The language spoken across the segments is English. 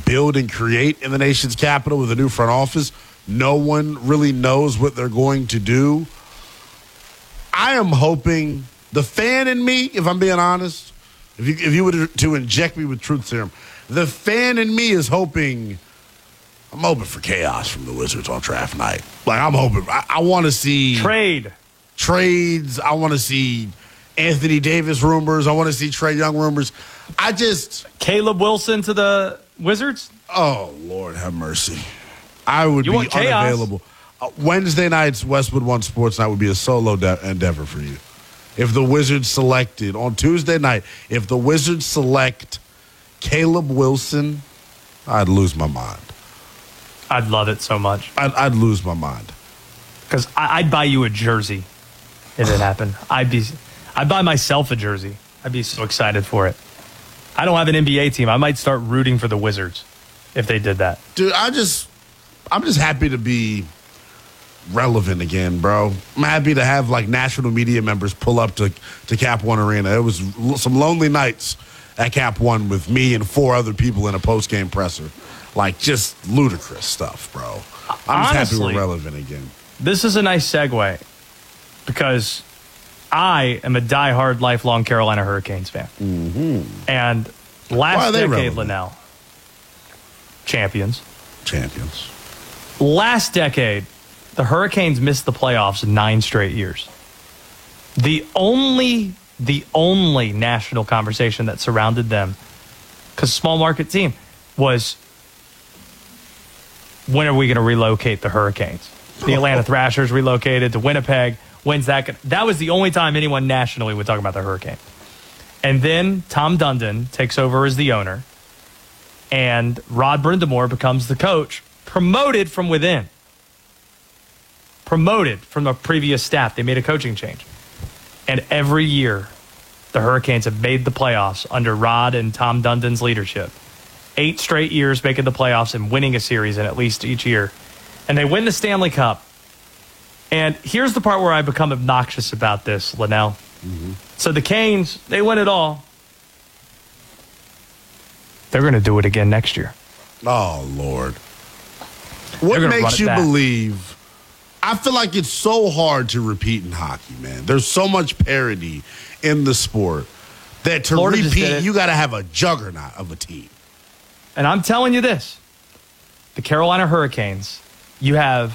build and create in the nation's capital with a new front office. No one really knows what they're going to do. I am hoping the fan in me, if I'm being honest, if you were to inject me with truth serum, the fan in me is hoping. I'm hoping for chaos from the Wizards on draft night. Like, I'm hoping. I want to see trades. I want to see Anthony Davis rumors. I want to see Trae Young rumors. Caleb Wilson to the Wizards? Oh, Lord have mercy. I would be unavailable. Wednesday nights, Westwood One Sports Night would be a solo endeavor for you. If the Wizards selected on Tuesday night, if the Wizards select Caleb Wilson, I'd lose my mind. I'd love it so much. I'd lose my mind. Because I'd buy you a jersey if it happened. I'd buy myself a jersey. I'd be so excited for it. I don't have an NBA team. I might start rooting for the Wizards if they did that. Dude, I'm just happy to be relevant again, bro. I'm happy to have like national media members pull up to Cap One Arena. It was some lonely nights at Cap One with me and 4 other people in a post-game presser. Like, just ludicrous stuff, bro. I'm just happy we're relevant again. This is a nice segue because I am a diehard, lifelong Carolina Hurricanes fan. Mm-hmm. And last decade, Linnell, champions. Last decade, the Hurricanes missed the playoffs 9 straight years. The only national conversation that surrounded them, because small market team, was when are we going to relocate the Hurricanes? The Atlanta Thrashers relocated to Winnipeg. When's that? That was the only time anyone nationally would talk about the Hurricanes. And then Tom Dundon takes over as the owner, and Rod Brindamore becomes the coach, promoted from within. Promoted from the previous staff. They made a coaching change. And every year, the Hurricanes have made the playoffs under Rod and Tom Dundon's leadership. 8 straight years making the playoffs and winning a series in at least each year. And they win the Stanley Cup. And here's the part where I become obnoxious about this, Linnell. Mm-hmm. So the Canes, they win it all. They're going to do it again next year. Oh, Lord. What makes you believe? I feel like it's so hard to repeat in hockey, man. There's so much parity in the sport that to repeat, you got to have a juggernaut of a team. And I'm telling you this. The Carolina Hurricanes, you have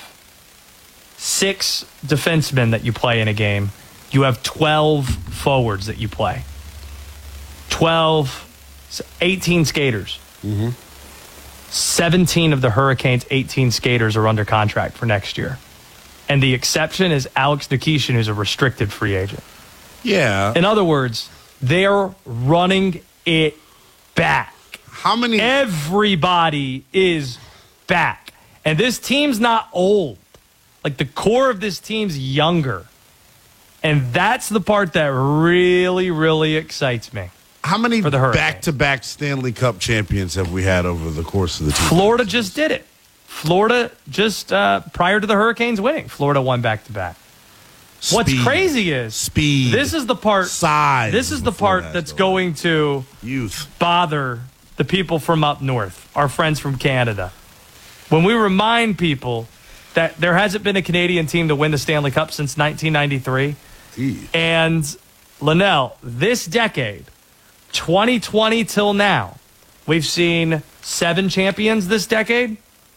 6 defensemen that you play in a game. You have 12 forwards that you play. 18 skaters. Mm-hmm. 17 of the Hurricanes' 18 skaters are under contract for next year. And the exception is Alex Nikishin, who's a restricted free agent. Yeah. In other words, they're running it back. How many? Everybody is back. And this team's not old. Like, the core of this team's younger. And that's the part that really, really excites me. How many back-to-back Stanley Cup champions have we had over the course of the team? Florida just did it. Florida just, prior to the Hurricanes winning, Florida won back-to-back. What's crazy is speed. This is the part. Size. This is the part that's going to bother the people from up north, our friends from Canada. When we remind people that there hasn't been a Canadian team to win the Stanley Cup since 1993. And, Linnell, this decade, 2020 till now, we've seen 7 champions this decade.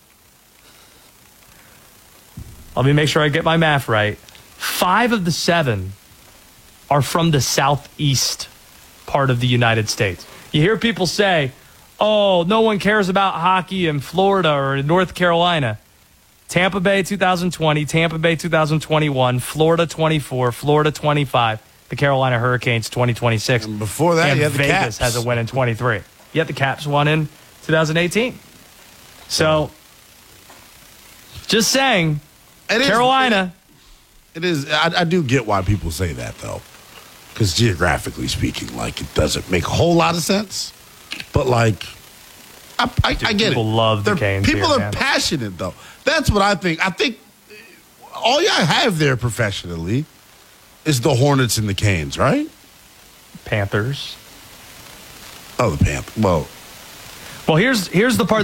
Let me make sure I get my math right. 5 of the 7 are from the southeast part of the United States. You hear people say, oh, no one cares about hockey in Florida or in North Carolina. Tampa Bay 2020, Tampa Bay 2021, Florida 24, Florida 25, the Carolina Hurricanes 2026. And before that, you had the Vegas Caps. has a win in 23. Yet the Caps won in 2018. So, just saying, Carolina. It is. I do get why people say that, though. Because geographically speaking, like, it doesn't make a whole lot of sense. But, like, I get it. People love the Canes. People are passionate, though. That's what I think. I think all y'all have there professionally is the Hornets and the Canes, right? Panthers. Oh, the Panthers. Well, here's the part